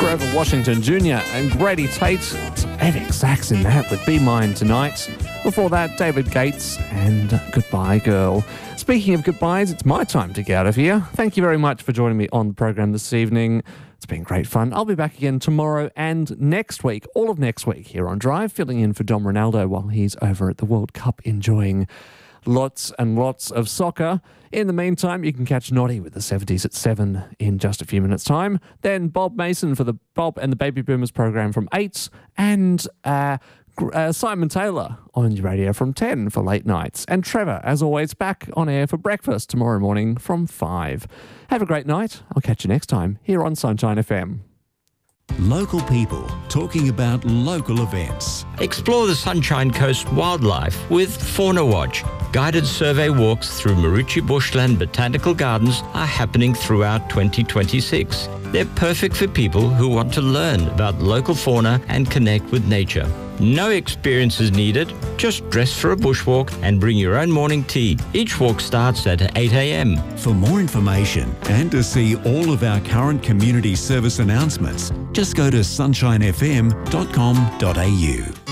Grover Washington Jr. and Grady Tate. Some epic sax in that with Be Mine Tonight. Before that, David Gates and Goodbye Girl. Speaking of goodbyes, it's my time to get out of here. Thank you very much for joining me on the program this evening. It's been great fun. I'll be back again tomorrow and next week, all of next week here on Drive, filling in for Dom Ronaldo while he's over at the World Cup enjoying lots and lots of soccer. In the meantime, you can catch Noddy with the 70s at 7 in just a few minutes' time. Then Bob Mason for the Bob and the Baby Boomers program from 8, and Simon Taylor on your radio from 10 for late nights. And Trevor, as always, back on air for breakfast tomorrow morning from 5. Have a great night. I'll catch you next time here on Sunshine FM. Local people talking about local events. Explore the Sunshine Coast wildlife with Fauna Watch. Guided survey walks through Marucci Bushland Botanical Gardens are happening throughout 2026. They're perfect for people who want to learn about local fauna and connect with nature. No experience is needed. Just dress for a bushwalk and bring your own morning tea. Each walk starts at 8 a.m. For more information and to see all of our current community service announcements, just go to sunshinefm.com.au.